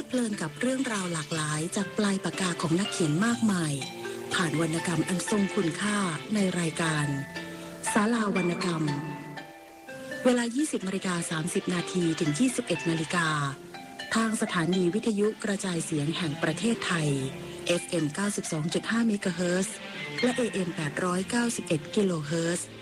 เพลินกับเรื่องราวหลากหลายจากปลายปากกาของนักเขียนมากมายผ่านวรรณกรรมอันทรงคุณค่าในรายการศาลาวรรณกรรมเวลา 20:30 นาทีถึง 21 นาฬิกาทางสถานีวิทยุกระจายเสียงแห่งประเทศไทย FM 92.5 เมกะเฮิรตซ์และ AM 891 กิโลเฮิรตซ์